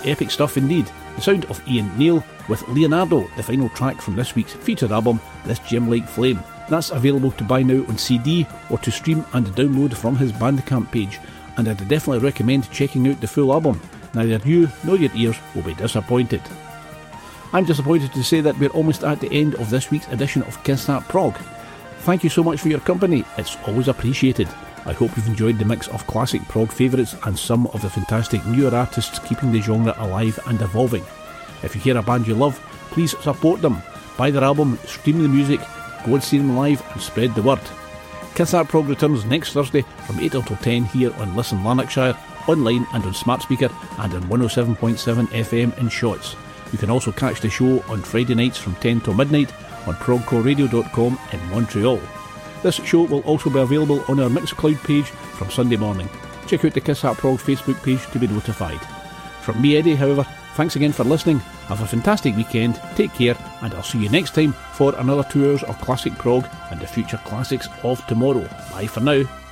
epic stuff indeed. The sound of Ian Neil with Leonardo, the final track from this week's featured album, This Gem-Like Flame. That's available to buy now on CD or to stream and download from his Bandcamp page, and I'd definitely recommend checking out the full album. Neither you nor your ears will be disappointed. I'm disappointed to say that we're almost at the end of this week's edition of Kiss That Prog. Thank you so much for your company, it's always appreciated. I hope you've enjoyed the mix of classic prog favourites and some of the fantastic newer artists keeping the genre alive and evolving. If you hear a band you love, please support them. Buy their album, stream the music, go and see them live and spread the word. Kiss That Prog returns next Thursday from 8 until 10 here on Listen Lanarkshire, online and on smart speaker and on 107.7 FM in Shotts. You can also catch the show on Friday nights from 10 till midnight on progcoreradio.com in Montreal. This show will also be available on our Mixcloud page from Sunday morning. Check out the Kiss That Prog Facebook page to be notified. From me, Eddie, however, thanks again for listening. Have a fantastic weekend, take care, and I'll see you next time for another 2 hours of classic prog and the future classics of tomorrow. Bye for now.